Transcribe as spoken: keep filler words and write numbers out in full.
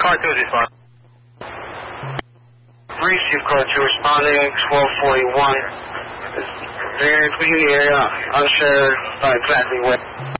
car two is responding. Receive car two responding, twelve forty-one. Very clean area, unsure uh, exactly where.